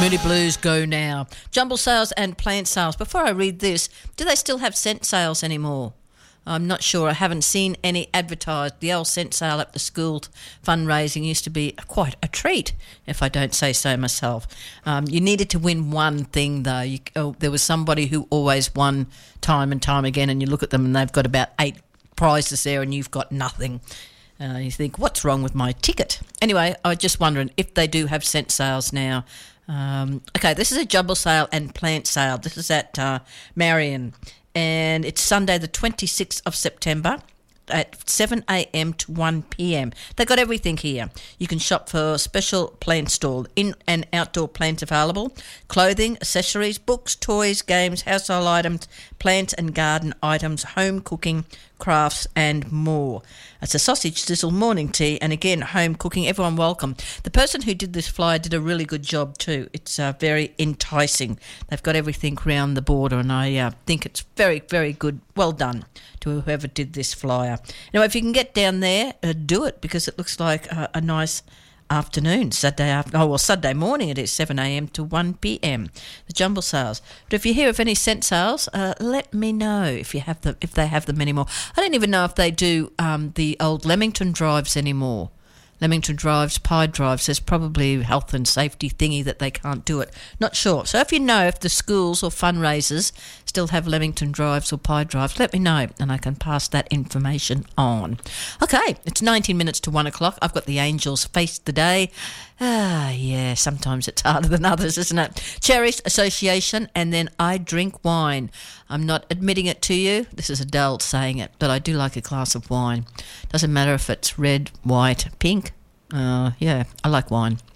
Moody Blues go now. Jumble sales and plant sales. Before I read this, do they still have scent sales anymore? I'm not sure. I haven't seen any advertised. The old scent sale at the school fundraising used to be quite a treat, if I don't say so myself. You needed to win one thing, though. There was somebody who always won time and time again, and you look at them and they've got about 8 prizes there and you've got nothing. You think, what's wrong with my ticket? Anyway, I was just wondering if they do have scent sales now. Okay, this is a jumble sale and plant sale. This is at Marion, and it's Sunday the 26th of September at 7 a.m. to 1 p.m. They've got everything here. You can shop for special plant stall, in and outdoor plants available, clothing, accessories, books, toys, games, household items, plant and garden items, home cooking, crafts and more. It's a sausage sizzle morning tea, and again, home cooking. Everyone welcome. The person who did this flyer did a really good job too. It's very enticing. They've got everything round the border, and I think it's very, very good. Well done to whoever did this flyer. Now, if you can get down there, do it, because it looks like a nice afternoon, Sunday morning it is, 7 a.m. to 1 p.m. the jumble sales. But if you hear of any scent sales, let me know if they have them anymore. I don't even know if they do the old Leamington drives anymore. Leamington drives, pie drives, there's probably health and safety thingy that they can't do it. Not sure. So if you know if the schools or fundraisers still have Leamington drives or pie drives, let me know and I can pass that information on. Okay, it's 19 minutes to 1 o'clock. I've got the Angels Face the Day. Yeah, sometimes it's harder than others, isn't it? Cherish Association, and then I drink wine. I'm not admitting it to you. This is Adele saying it, but I do like a glass of wine. Doesn't matter if it's red, white, pink. Yeah, I like wine.